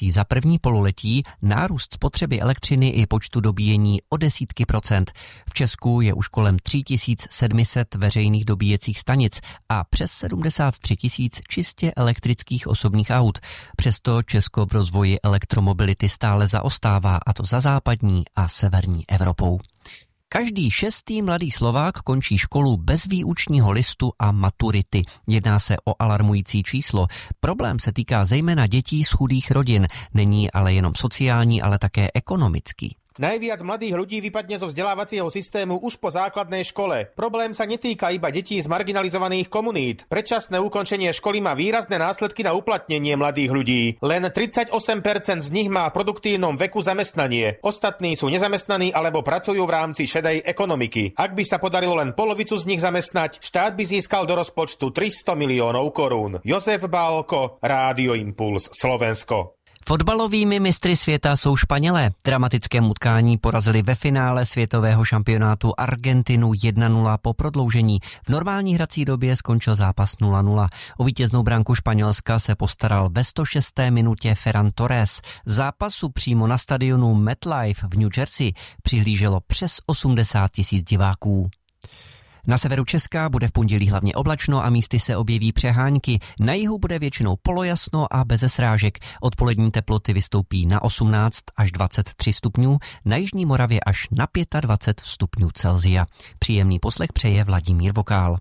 hrozí za první pololetí nárůst spotřeby elektřiny i počtu dobíjení o desítky procent. V Česku je už kolem 3700 veřejných dobíjecích stanic a přes 73 000 čistě elektrických osobních aut. Přesto Česko v rozvoji elektromobility stále zaostává, a to za západní a severní Evropou. Každý 6. mladý Slovák končí školu bez výučního listu a maturity. Jedná se o alarmující číslo. Problém se týká zejména dětí z chudých rodin. Není ale jenom sociální, ale také ekonomický. Najviac mladých ľudí vypadne zo vzdelávacieho systému už po základnej škole. Problém sa netýka iba detí z marginalizovaných komunít. Predčasné ukončenie školy má výrazné následky na uplatnenie mladých ľudí. Len 38% z nich má v produktívnom veku zamestnanie. Ostatní sú nezamestnaní alebo pracujú v rámci šedej ekonomiky. Ak by sa podarilo len polovicu z nich zamestnať, štát by získal do rozpočtu 300 miliónov korún. Jozef Bálko, Rádio Impuls, Slovensko. Fotbalovými mistry světa jsou Španělé. Dramatickému utkání porazili ve finále světového šampionátu Argentinu 1-0 po prodloužení. V normální hrací době skončil zápas 0-0. O vítěznou branku Španělska se postaral ve 106. minutě Ferran Torres. Zápasu přímo na stadionu MetLife v New Jersey přihlíželo přes 80 000 diváků. Na severu Česka bude v pondělí hlavně oblačno a místy se objeví přehánky. Na jihu bude většinou polojasno a beze srážek. Odpolední teploty vystoupí na 18 až 23 stupňů, na jižní Moravě až na 25 stupňů Celsia. Příjemný poslech přeje Vladimír Vokál.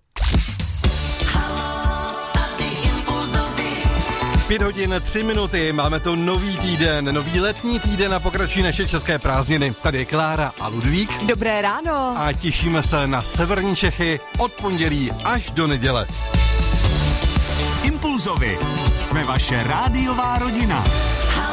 5 hodin 3 minuty, máme tu nový týden, nový letní týden a pokračují naše české prázdniny. Tady je Klára a Ludvík. Dobré ráno. A těšíme se na severní Čechy od pondělí až do neděle. Impulzovi. Jsme vaše rádiová rodina.